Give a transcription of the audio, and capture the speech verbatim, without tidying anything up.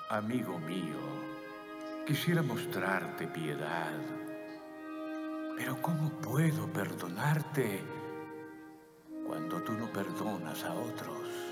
Amigo mío, quisiera mostrarte piedad, pero ¿cómo puedo perdonarte cuando tú no perdonas a otros?